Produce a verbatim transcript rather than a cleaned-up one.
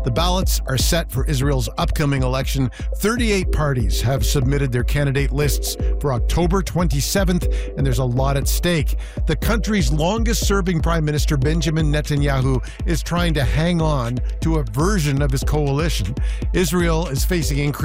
The ballots are set for Israel's upcoming election. thirty-eight parties have submitted their candidate lists for October twenty-seventh, and there's a lot at stake. The country's longest-serving Prime Minister, Benjamin Netanyahu, is trying to hang on to a version of his coalition. Israel is facing increased